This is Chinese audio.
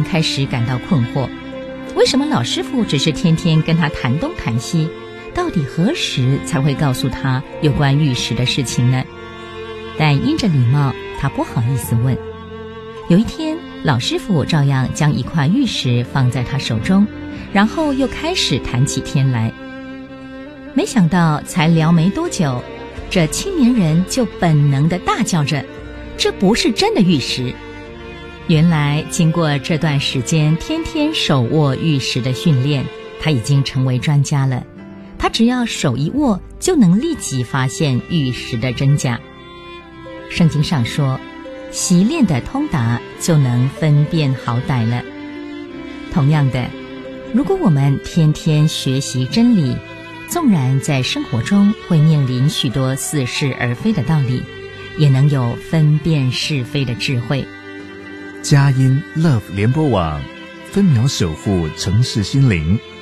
年开始感到困惑，为什么老师傅只是天天跟他谈东谈西，到底何时才会告诉他有关玉石的事情呢？但因着礼貌，他不好意思问。有一天，老师傅照样将一块玉石放在他手中，然后又开始谈起天来。没想到才聊没多久，这青年人就本能地大叫着，这不是真的玉石。原来经过这段时间天天手握玉石的训练，他已经成为专家了。他只要手一握，就能立即发现玉石的真假。圣经上说，习练的通达就能分辨好歹了。同样的，如果我们天天学习真理，纵然在生活中会面临许多似是而非的道理，也能有分辨是非的智慧。 佳音 Love 联播网，分秒守护城市心灵，